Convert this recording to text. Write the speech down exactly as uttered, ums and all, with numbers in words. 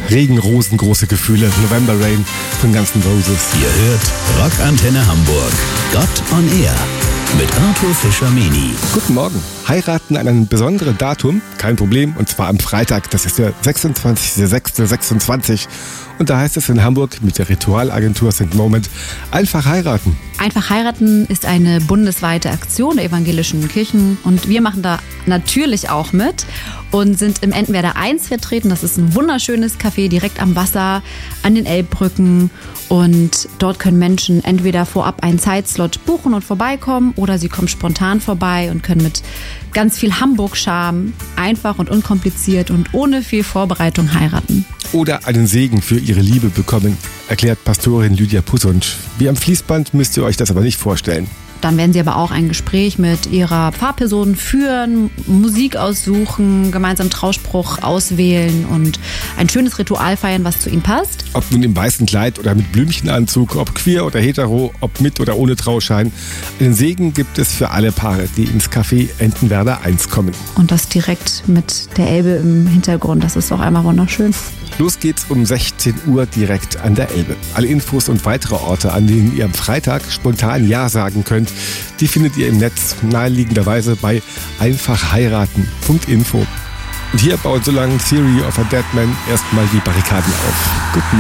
Regen, Rosen, große Gefühle, November Rain von Guns N' Roses. Ihr hört Rockantenne Hamburg. Gott on Air mit Arthur Fischer-Meni. Guten Morgen. Heiraten an einem besonderen Datum? Kein Problem. Und zwar am Freitag. Das ist der sechsundzwanzigster sechster sechsundzwanzig. Und da heißt es in Hamburg mit der Ritualagentur Saint Moment einfach heiraten. Einfach heiraten ist eine bundesweite Aktion der evangelischen Kirchen. Und wir machen da natürlich auch mit und sind im Entenwerder eins vertreten. Das ist ein wunderschönes Café direkt am Wasser, an den Elbbrücken. Und dort können Menschen entweder vorab einen Zeitslot buchen und vorbeikommen oder sie kommen spontan vorbei und können mit ganz viel Hamburg-Charme einfach und unkompliziert und ohne viel Vorbereitung heiraten. Oder einen Segen für ihre Liebe bekommen, erklärt Pastorin Lydia Pussonsch. Wie am Fließband müsst ihr euch das aber nicht vorstellen. Dann werden sie aber auch ein Gespräch mit ihrer Pfarrperson führen, Musik aussuchen, gemeinsam Trauspruch auswählen und ein schönes Ritual feiern, was zu ihnen passt. Ob nun im weißen Kleid oder mit Blümchenanzug, ob queer oder hetero, ob mit oder ohne Trauschein. Einen Segen gibt es für alle Paare, die ins Café Entenwerder eins kommen. Und das direkt mit der Elbe im Hintergrund, das ist auch einmal wunderschön. Los geht's um sechzehn Uhr direkt an der Elbe. Alle Infos und weitere Orte, an denen ihr am Freitag spontan Ja sagen könnt, die findet ihr im Netz naheliegenderweise bei einfachheiraten punkt info. Und hier baut so lange Theory of a Dead Man erstmal die Barrikaden auf. Guten